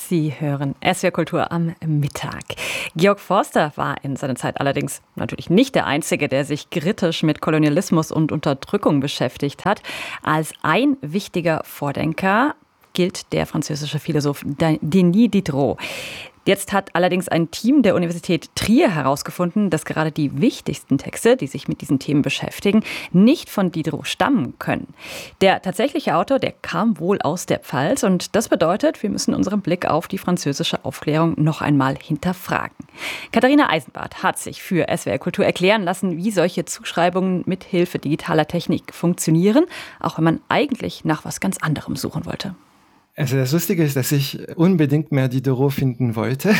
Sie hören SWR Kultur am Mittag. Georg Forster war in seiner Zeit allerdings natürlich nicht der Einzige, der sich kritisch mit Kolonialismus und Unterdrückung beschäftigt hat. Als ein wichtiger Vordenker gilt der französische Philosoph Denis Diderot. Jetzt hat allerdings ein Team der Universität Trier herausgefunden, dass gerade die wichtigsten Texte, die sich mit diesen Themen beschäftigen, nicht von Diderot stammen können. Der tatsächliche Autor, der kam wohl aus der Pfalz und das bedeutet, wir müssen unseren Blick auf die französische Aufklärung noch einmal hinterfragen. Katharina Eisenbart hat sich für SWR Kultur erklären lassen, wie solche Zuschreibungen mit Hilfe digitaler Technik funktionieren, auch wenn man eigentlich nach was ganz anderem suchen wollte. Also das Lustige ist, dass ich unbedingt mehr Diderot finden wollte,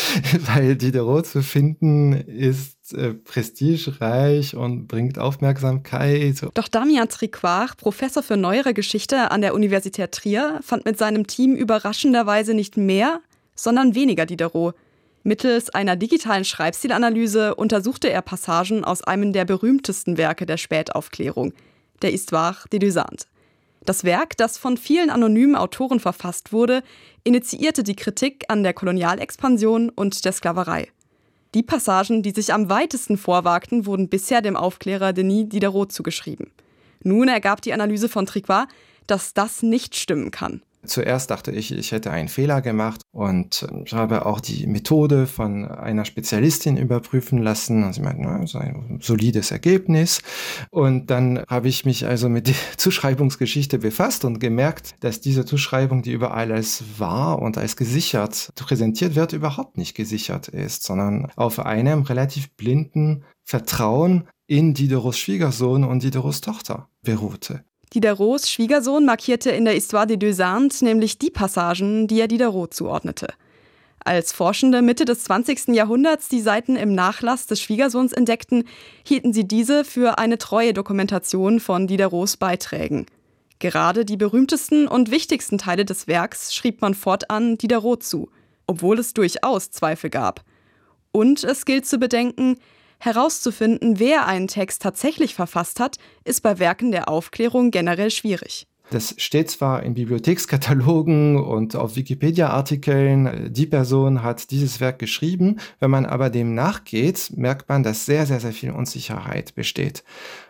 weil Diderot zu finden ist prestigereich und bringt Aufmerksamkeit. Doch Damien Tricoire, Professor für Neuere Geschichte an der Universität Trier, fand mit seinem Team überraschenderweise nicht mehr, sondern weniger Diderot. Mittels einer digitalen Schreibstilanalyse untersuchte er Passagen aus einem der berühmtesten Werke der Spätaufklärung, der Histoire des Deux Indes. Das Werk, das von vielen anonymen Autoren verfasst wurde, initiierte die Kritik an der Kolonialexpansion und der Sklaverei. Die Passagen, die sich am weitesten vorwagten, wurden bisher dem Aufklärer Denis Diderot zugeschrieben. Nun ergab die Analyse von Tricoire, dass das nicht stimmen kann. Zuerst dachte ich hätte einen Fehler gemacht und ich habe auch die Methode von einer Spezialistin überprüfen lassen. Und sie meinte, das ist ein solides Ergebnis. Und dann habe ich mich also mit der Zuschreibungsgeschichte befasst und gemerkt, dass diese Zuschreibung, die überall als wahr und als gesichert präsentiert wird, überhaupt nicht gesichert ist, sondern auf einem relativ blinden Vertrauen in Diderots Schwiegersohn und Diderots Tochter beruhte. Diderots Schwiegersohn markierte in der Histoire des Deux Indes nämlich die Passagen, die er Diderot zuordnete. Als Forschende Mitte des 20. Jahrhunderts die Seiten im Nachlass des Schwiegersohns entdeckten, hielten sie diese für eine treue Dokumentation von Diderots Beiträgen. Gerade die berühmtesten und wichtigsten Teile des Werks schrieb man fortan Diderot zu, obwohl es durchaus Zweifel gab. Und es gilt zu bedenken, herauszufinden, wer einen Text tatsächlich verfasst hat, ist bei Werken der Aufklärung generell schwierig. Das steht zwar in Bibliothekskatalogen und auf Wikipedia-Artikeln, die Person hat dieses Werk geschrieben. Wenn man aber dem nachgeht, merkt man, dass sehr, sehr, sehr viel Unsicherheit besteht.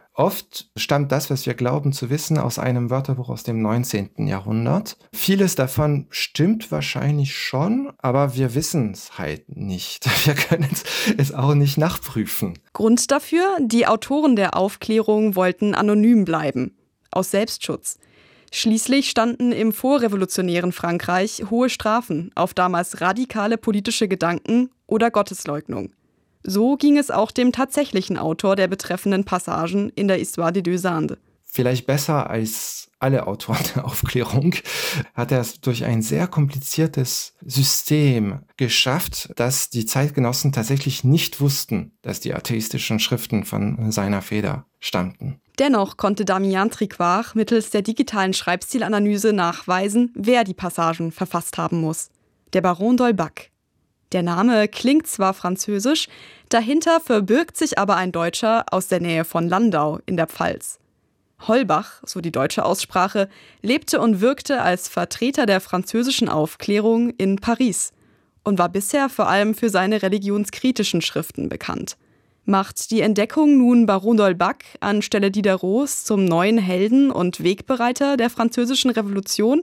Oft stammt das, was wir glauben zu wissen, aus einem Wörterbuch aus dem 19. Jahrhundert. Vieles davon stimmt wahrscheinlich schon, aber wir wissen es halt nicht. Wir können es auch nicht nachprüfen. Grund dafür, die Autoren der Aufklärung wollten anonym bleiben, aus Selbstschutz. Schließlich standen im vorrevolutionären Frankreich hohe Strafen auf damals radikale politische Gedanken oder Gottesleugnung. So ging es auch dem tatsächlichen Autor der betreffenden Passagen in der Histoire des Deux Indes. Vielleicht besser als alle Autoren der Aufklärung hat er es durch ein sehr kompliziertes System geschafft, dass die Zeitgenossen tatsächlich nicht wussten, dass die atheistischen Schriften von seiner Feder stammten. Dennoch konnte Damien Tricoire mittels der digitalen Schreibstilanalyse nachweisen, wer die Passagen verfasst haben muss. Der Baron d'Holbach. Der Name klingt zwar französisch, dahinter verbirgt sich aber ein Deutscher aus der Nähe von Landau in der Pfalz. Holbach, so die deutsche Aussprache, lebte und wirkte als Vertreter der französischen Aufklärung in Paris und war bisher vor allem für seine religionskritischen Schriften bekannt. Macht die Entdeckung nun Baron d'Holbach anstelle Diderots zum neuen Helden und Wegbereiter der französischen Revolution?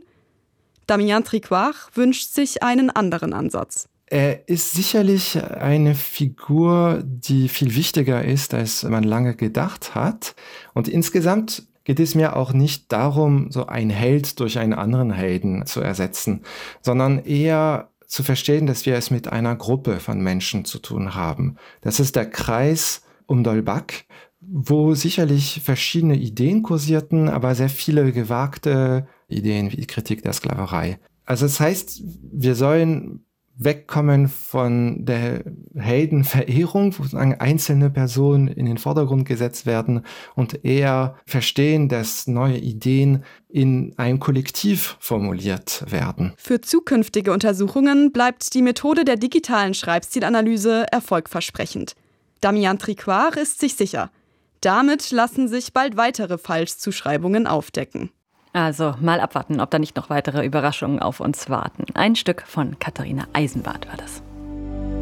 Damien Tricoire wünscht sich einen anderen Ansatz. Er ist sicherlich eine Figur, die viel wichtiger ist, als man lange gedacht hat. Und insgesamt geht es mir auch nicht darum, so einen Held durch einen anderen Helden zu ersetzen, sondern eher zu verstehen, dass wir es mit einer Gruppe von Menschen zu tun haben. Das ist der Kreis um d'Holbach, wo sicherlich verschiedene Ideen kursierten, aber sehr viele gewagte Ideen wie die Kritik der Sklaverei. Also das heißt, wir sollen wegkommen von der Heldenverehrung, wo sozusagen einzelne Personen in den Vordergrund gesetzt werden und eher verstehen, dass neue Ideen in einem Kollektiv formuliert werden. Für zukünftige Untersuchungen bleibt die Methode der digitalen Schreibstilanalyse erfolgversprechend. Damien Tricoire ist sich sicher. Damit lassen sich bald weitere Falschzuschreibungen aufdecken. Also mal abwarten, ob da nicht noch weitere Überraschungen auf uns warten. Ein Stück von Katharina Eisenbart war das.